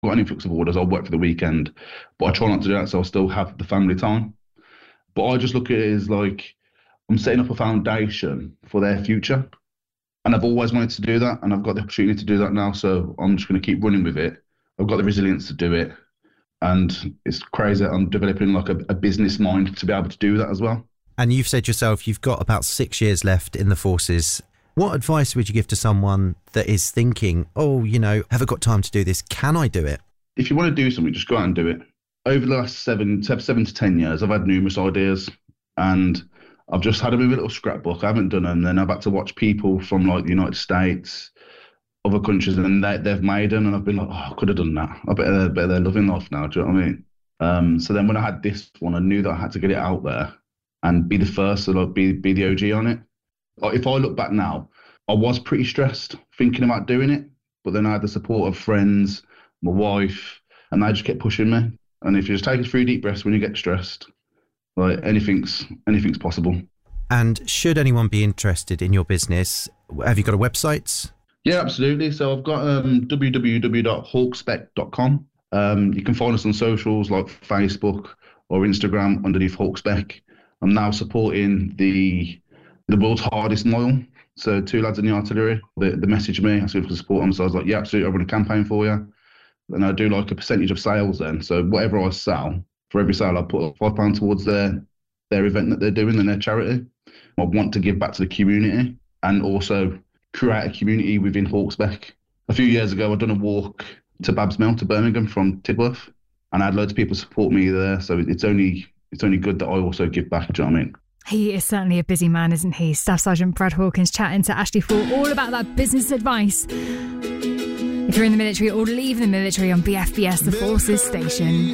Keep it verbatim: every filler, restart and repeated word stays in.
got an influx of orders, I'll work for the weekend, but I try not to do that, so I'll still have the family time. But I just look at it as like I'm setting up a foundation for their future. And I've always wanted to do that, and I've got the opportunity to do that now, so I'm just going to keep running with it. I've got the resilience to do it, and it's crazy that I'm developing like a, a business mind to be able to do that as well. And you've said yourself you've got about six years left in the forces. What advice would you give to someone that is thinking, oh, you know, have I got time to do this? Can I do it? If you want to do something, just go out and do it. Over the last seven, seven to ten years, I've had numerous ideas, and I've just had them in a little scrapbook. I haven't done them. Then I've had to watch people from like the United States, other countries, and they, they've made them, and I've been like, oh, I could have done that. I bet they're, bet they're loving life now. Do you know what I mean? Um, so then when I had this one, I knew that I had to get it out there and be the first to like be be the O G on it. Like, if I look back now, I was pretty stressed thinking about doing it, but then I had the support of friends, my wife, and they just kept pushing me. And if you just take a few deep breaths when you get stressed, like anything's anything's possible. And should anyone be interested in your business, have you got a website? Yeah, absolutely. So I've got um, w w w dot hawkspec dot com. Um, you can find us on socials like Facebook or Instagram underneath Hawkspec. I'm now supporting the the world's hardest mile. So two lads in the artillery, they, they messaged me, asked if I could support them. So I was like, yeah, absolutely, I'll run a campaign for you. And I do like a percentage of sales then. So whatever I sell, for every sale, I put five pounds towards their their event that they're doing and their charity. I want to give back to the community and also create a community within Hawkspec. A few years ago, I'd done a walk to Babs Mill to Birmingham from Tidworth, and I had loads of people support me there. So it's only it's only good that I also give back. Do you know what I mean? He is certainly a busy man, isn't he? Staff Sergeant Brad Hawkins chatting to Ashley Ford all about that business advice. If you're in the military or leave the military on B F B S, the Forces Station.